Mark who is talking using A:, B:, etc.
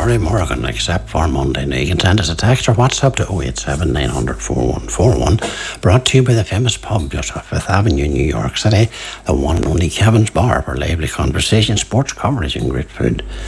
A: Murray Morgan, except for Monday. Now you can send us a text or WhatsApp to 087 900 4141. Brought to you by the famous pub just off Fifth Avenue, New York City, the one and only Kevin's Bar, for lively conversation, sports coverage and great food.